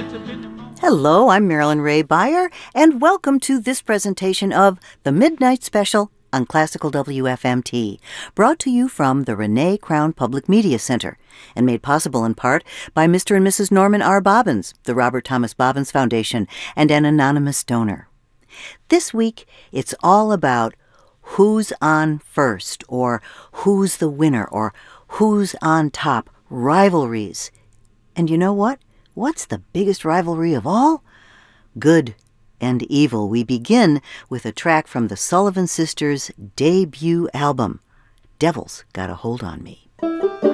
Hello, I'm Marilyn Ray Beyer, and welcome to this presentation of The Midnight Special on Classical WFMT, brought to you from the Renee Crown Public Media Center, and made possible in part by Mr. and Mrs. Norman R. Bobbins, the Robert Thomas Bobbins Foundation, and an anonymous donor. This week, it's all about who's on first, or who's the winner, or who's on top, rivalries. And you know what? What's the biggest rivalry of all? Good and evil. We begin with a track from the Sullivan Sisters' debut album, Devil's Got a Hold on Me.